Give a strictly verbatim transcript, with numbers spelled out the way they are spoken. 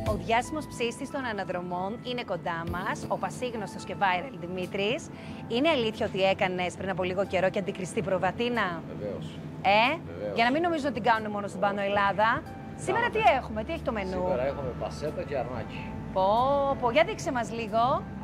Ο διάσημος ψήστης των αναδρομών είναι κοντά μας, ο πασίγνωστος και viral Δημήτρης. Είναι αλήθεια ότι έκανες πριν από λίγο καιρό και αντικριστή προβατίνα? Βεβαίως. Ε, Βεβαίως. Για να μην νομίζω ότι την κάνουν μόνο στην Πάνω Ελλάδα. Σήμερα τι έχουμε, τι έχει το μενού? Σήμερα έχουμε πασέτα και αρνάκι. Πω, πω, για δείξε μας λίγο.